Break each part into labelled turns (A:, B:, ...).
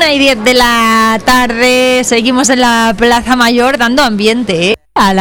A: 1:10 de la tarde, seguimos en la Plaza Mayor dando ambiente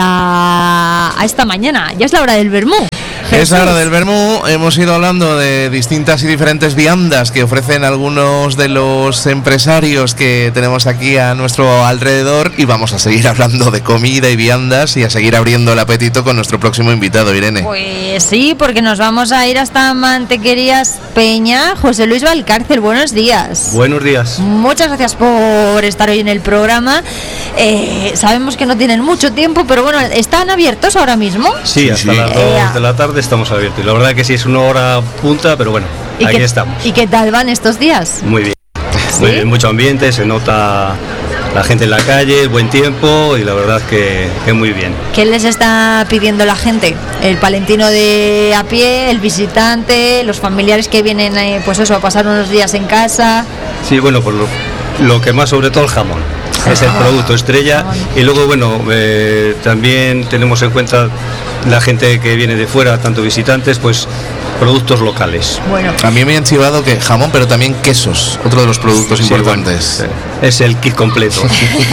A: a esta mañana. Ya es la hora del vermú.
B: Es la hora del vermú. Hemos ido hablando de distintas y diferentes viandas que ofrecen algunos de los empresarios que tenemos aquí a nuestro alrededor, y vamos a seguir hablando de comida y viandas y a seguir abriendo el apetito con nuestro próximo invitado, Irene.
A: Pues sí, porque nos vamos a ir hasta Mantequerías Peña. José Luis Valcárcel, buenos días.
C: Buenos días.
A: Muchas gracias por estar hoy en el programa. Sabemos que no tienen mucho tiempo, pero bueno, ¿están abiertos ahora mismo?
C: Sí, hasta las 2 de la tarde estamos abiertos. La verdad que sí, es una hora punta, pero bueno, aquí estamos.
A: ¿Y qué tal van estos días?
C: Muy bien.
A: ¿Sí?
C: Muy bien, mucho ambiente, se nota la gente en la calle, buen tiempo y la verdad que muy bien.
A: ¿Qué les está pidiendo la gente? El palentino de a pie, el visitante, los familiares que vienen pues eso, a pasar unos días en casa.
C: Sí, bueno, pues lo que más, sobre todo el jamón. Es el producto estrella. Y luego, bueno, también tenemos en cuenta la gente que viene de fuera, tanto visitantes, pues productos locales.
A: Bueno,
B: a mí me han chivado que jamón, pero también quesos, otro de los productos importantes.
C: Bueno, es el kit completo.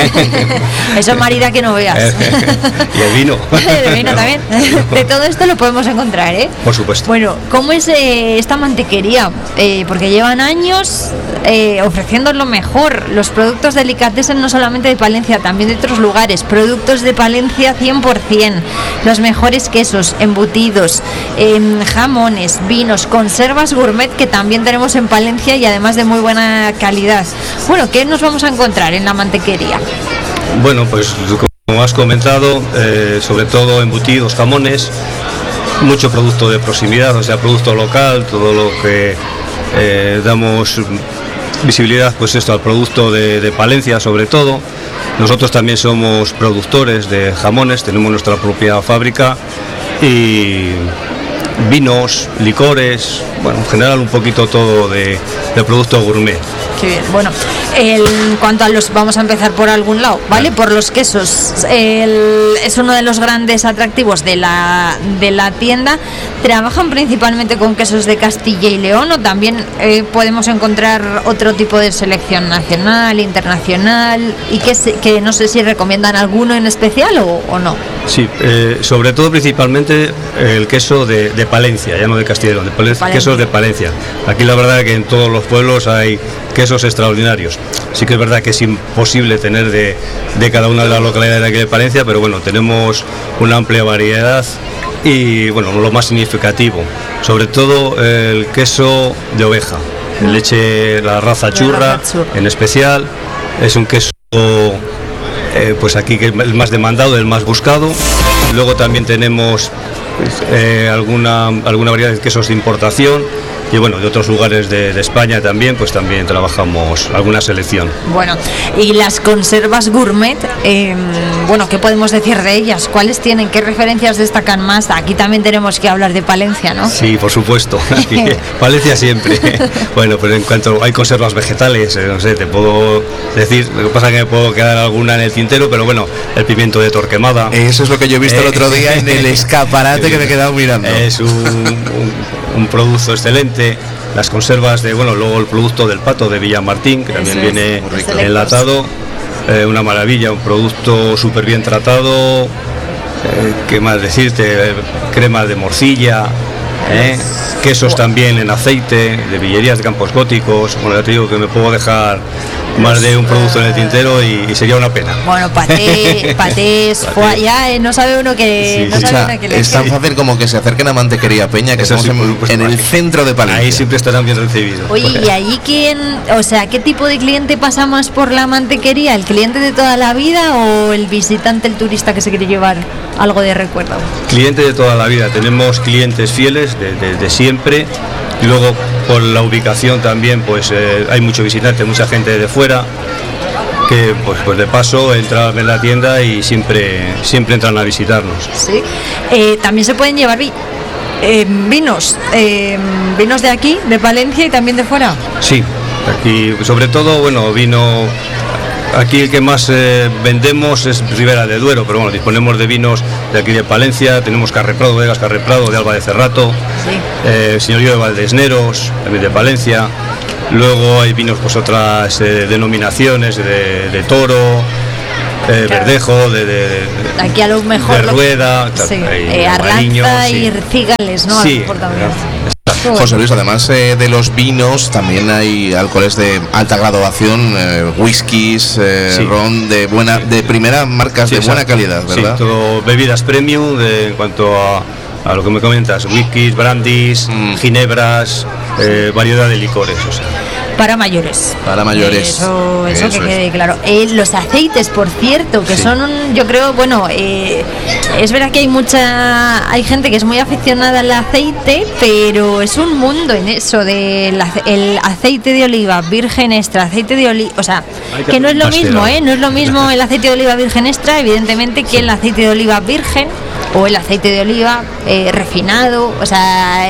A: Eso marida que no veas.
C: Y el vino.
A: El vino también. De todo esto lo podemos encontrar, ¿eh?
C: Por supuesto.
A: Bueno, ¿cómo es esta mantequería? Porque llevan años ofreciendo lo mejor, los productos delicatessen no solamente de Palencia, también de otros lugares, productos de Palencia 100%, los mejores quesos, embutidos, jamones, vinos, conservas gourmet que también tenemos en Palencia y además de muy buena calidad. Bueno, ¿qué nos vamos a encontrar en la mantequería?
C: Bueno, pues como has comentado, sobre todo embutidos, jamones, mucho producto de proximidad, o sea, producto local, todo lo que damos visibilidad, pues esto, al producto de Palencia sobre todo. Nosotros también somos productores de jamones, tenemos nuestra propia fábrica y vinos, licores, bueno, en general un poquito todo de producto gourmet.
A: Qué bien. Bueno, en cuanto a los, vamos a empezar por algún lado, ¿vale? Por los quesos. Es uno de los grandes atractivos de la tienda. ¿Trabajan principalmente con quesos de Castilla y León o también podemos encontrar otro tipo de selección nacional, internacional? Y que no sé si recomiendan alguno en especial o no.
C: Sí, sobre todo principalmente el queso de Palencia, ya no de Castilla y León, quesos de Palencia. Aquí la verdad es que en todos los pueblos hay quesos extraordinarios. Sí que es verdad que es imposible tener de cada una de las localidades de aquí de Palencia, pero bueno, tenemos una amplia variedad y bueno, lo más significativo, sobre todo el queso de oveja, de leche, la raza churra en especial, es un queso pues aquí que es el más demandado, el más buscado. Luego también tenemos alguna variedad de quesos de importación y bueno, de otros lugares de España también, pues también trabajamos alguna selección.
A: Bueno, y las conservas gourmet, bueno, ¿qué podemos decir de ellas? ¿Cuáles tienen? ¿Qué referencias destacan más? Aquí también tenemos que hablar de Palencia, ¿no?
C: Sí, por supuesto. Aquí, Palencia siempre. Bueno, pero en cuanto hay conservas vegetales, no sé, te puedo decir, lo que pasa es que me puedo quedar alguna en el tintero, pero bueno, el pimiento de Torquemada.
B: Eso es lo que yo he visto el otro día en el escaparate que me he quedado mirando.
C: Es un producto excelente. Las conservas de, bueno, luego el producto del pato de Villamartín, que también viene enlatado, una maravilla, un producto súper bien tratado, ¿qué más decirte? Crema de morcilla, quesos también en aceite, de Villerías de Campos Góticos. Bueno, ya te digo que me puedo dejar más de un producto en el tintero y sería una pena.
A: Bueno, patés, ya no sabe uno que...
B: Sí, no sabe uno que es tan fácil como que se acerquen a Mantequería Peña, que estamos en el centro de Palencia.
C: Ahí siempre estarán bien recibidos.
A: Oye, ¿y allí qué tipo de cliente pasa más por la mantequería? ¿El cliente de toda la vida o el visitante, el turista que se quiere llevar algo de recuerdo?
C: Cliente de toda la vida. Tenemos clientes fieles de siempre. Y luego por la ubicación también, pues hay mucho visitante, mucha gente de fuera que pues de paso entran en la tienda y siempre entran a visitarnos.
A: Sí. También se pueden llevar vinos de aquí, de Palencia y también de fuera.
C: Sí, aquí sobre todo, bueno, vino. Aquí el que más vendemos es Ribera de Duero, pero bueno, disponemos de vinos de aquí de Palencia, tenemos Carreprado, Vegas Carreprado, de Alba de Cerrato, sí. Señorío de Valdesneros, también de Palencia, Luego hay vinos, pues otras denominaciones de Toro,
A: Claro.
C: Verdejo,
A: Aquí a lo mejor
C: de Rueda,
A: sí.
C: hay
A: Arlanza
C: sí.
A: y Cigales, ¿no?
C: Sí,
A: A lo mejor también.
B: José Luis, además de los vinos, también hay alcoholes de alta graduación, whiskies,
C: Sí.
B: ron de primera marcas,
C: Sí,
B: de buena
C: exacto.
B: calidad, ¿verdad?
C: Sí, todo bebidas premium en cuanto a lo que me comentas, whiskies, brandies, ginebras, variedad de licores, o sea.
A: Para mayores.
B: Para mayores.
A: Eso que
B: Eso
A: quede claro. Los aceites, por cierto, que
C: Sí.
A: son, yo creo, bueno, es verdad que hay gente que es muy aficionada al aceite, pero es un mundo en eso del el aceite de oliva virgen extra, aceite de oliva, o sea, que no es lo mismo, no es lo mismo el aceite de oliva virgen extra, evidentemente, que el aceite de oliva virgen o el aceite de oliva refinado, o sea,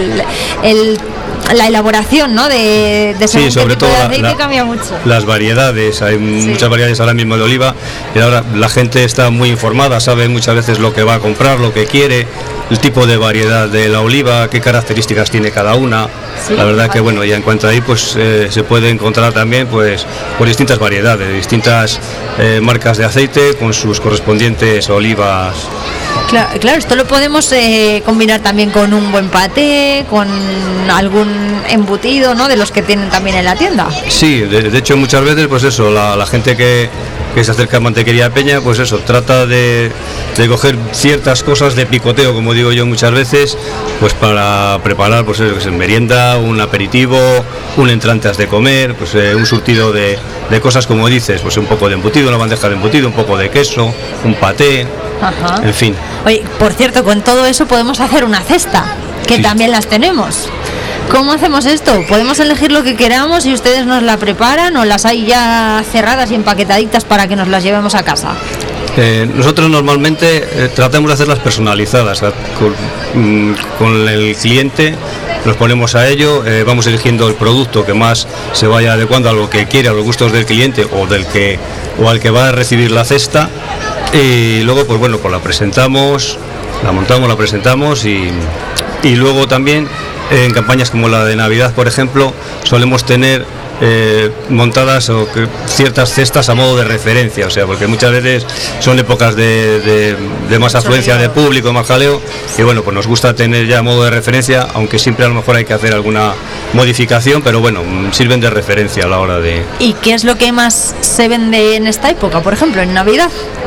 A: la elaboración, ¿no? De
C: Sí, sobre todo
A: de aceite cambia mucho.
C: las variedades, hay muchas variedades ahora mismo de oliva y ahora la gente está muy informada, sabe muchas veces lo que va a comprar, lo que quiere, el tipo de variedad de la oliva, qué características tiene cada una.
A: Sí,
C: la verdad que bueno, ya en cuanto a ahí pues se puede encontrar también pues por distintas variedades, distintas marcas de aceite con sus correspondientes olivas.
A: Claro, esto lo podemos combinar también con un buen paté, con algún embutido, ¿no? De los que tienen también en la tienda.
C: Sí, de hecho muchas veces pues eso, la gente que se acerca a Mantequería Peña, pues eso, trata de coger ciertas cosas de picoteo, como digo yo muchas veces, pues para preparar pues eso, merienda, un aperitivo, un entrante antes de comer, pues un surtido de cosas como dices, pues un poco de embutido, una bandeja de embutido, un poco de queso, un paté,
A: Ajá.
C: en fin.
A: Oye, por cierto, con todo eso podemos hacer una cesta, que
C: Sí.
A: también las tenemos. ¿Cómo hacemos esto? Podemos elegir lo que queramos y ustedes nos la preparan, o las hay ya cerradas y empaquetaditas para que nos las llevemos a casa.
C: Nosotros normalmente tratamos de hacerlas personalizadas, con el cliente nos ponemos a ello, vamos eligiendo el producto que más se vaya adecuando a lo que quiere, a los gustos del cliente o al que va a recibir la cesta, y luego pues bueno, pues la presentamos, la montamos, la presentamos y luego también en campañas como la de Navidad, por ejemplo, solemos tener montadas ciertas cestas a modo de referencia, o sea, porque muchas veces son épocas de más afluencia de público, más jaleo, y bueno, pues nos gusta tener ya a modo de referencia, aunque siempre a lo mejor hay que hacer alguna modificación, pero bueno, sirven de referencia a la hora de...
A: ¿Y qué es lo que más se vende en esta época, por ejemplo, en Navidad?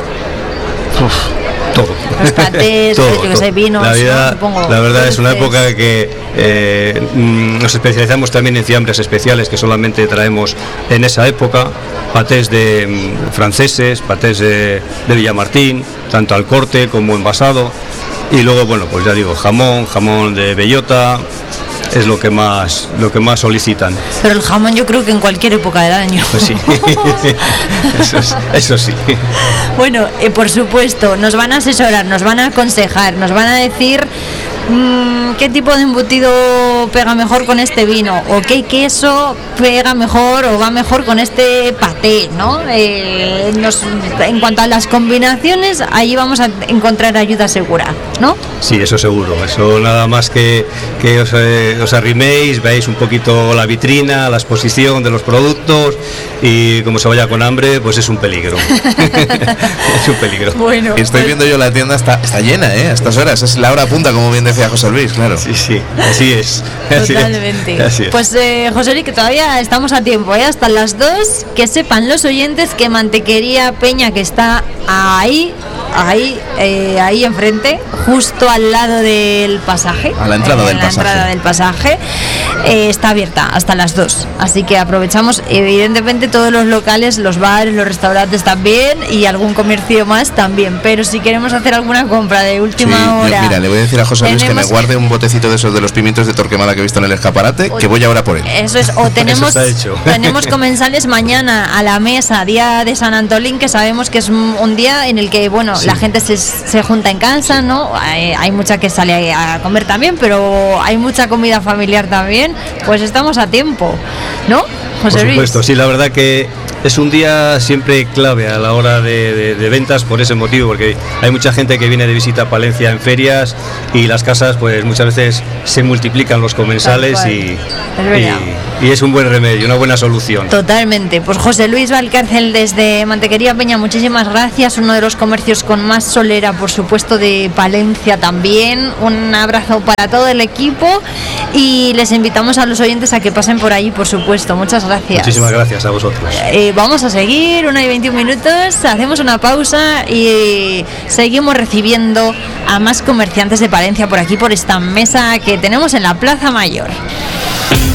C: Todo.
A: Los patés,
C: Todo,
A: yo que
C: todo.
A: sé, vinos,
C: Navidad,
A: ¿no? Supongo,
C: la verdad es una
A: dulces.
C: época que nos especializamos también en fiambres especiales que solamente traemos en esa época, patés de franceses, patés de Villamartín, tanto al corte como envasado, y luego bueno, pues ya digo, jamón de bellota, es lo que más solicitan.
A: Pero el jamón yo creo que en cualquier época del año.
C: Pues sí. eso sí.
A: Bueno, por supuesto, nos van a asesorar, nos van a aconsejar, nos van a decir qué tipo de embutido pega mejor con este vino, o qué queso pega mejor o va mejor con este paté, ¿no? En cuanto a las combinaciones, ahí vamos a encontrar ayuda segura, ¿no?
C: Sí, eso seguro. Eso nada más que os arriméis, veáis un poquito la vitrina, la exposición de los productos, y como se vaya con hambre, pues es un peligro. Es un peligro.
A: Bueno,
B: Estoy viendo yo la tienda, está llena, a estas horas, es la hora punta, como bien decía José Luis, claro.
C: Sí, así es.
A: Totalmente.
C: Así es.
A: Pues José Luis, que todavía estamos a tiempo, hasta las 2, que sepan los oyentes que Mantequería Peña, que está ahí enfrente, justo al lado del pasaje,
B: A la entrada del
A: la
B: pasaje.
A: entrada del pasaje, está abierta hasta las 2, así que aprovechamos, evidentemente todos los locales, los bares, los restaurantes también, y algún comercio más también, pero si queremos hacer alguna compra de última
B: Sí,
A: hora,
B: mira, le voy a decir a José Luis que me
A: tenemos-
B: guarde un botecito de esos de los pimientos de Torquemada que he visto en el escaparate, que voy ahora por él.
A: Eso es, o tenemos,
C: está hecho.
A: tenemos comensales mañana a la mesa, día de San Antolín, que sabemos que es un día en el que, bueno,
C: Sí.
A: la gente se junta en casa, ¿no? Hay mucha que sale a comer también, pero hay mucha comida familiar también, pues estamos a tiempo, ¿no? José
C: Por
A: Luis.
C: supuesto, sí, la verdad que es un día siempre clave a la hora de ventas por ese motivo, porque hay mucha gente que viene de visita a Palencia en ferias y las casas pues muchas veces se multiplican los comensales
A: Tal cual.
C: y,
A: Es verdad.
C: y es un buen remedio, una buena solución.
A: Totalmente. Pues José Luis Valcárcel desde Mantequería Peña, muchísimas gracias, uno de los comercios con más solera, por supuesto, de Palencia también. Un abrazo para todo el equipo y les invitamos a los oyentes a que pasen por ahí, por supuesto. Muchas gracias.
C: Muchísimas gracias a vosotros.
A: Vamos a seguir, 1:21, hacemos una pausa y seguimos recibiendo a más comerciantes de Palencia por aquí, por esta mesa que tenemos en la Plaza Mayor.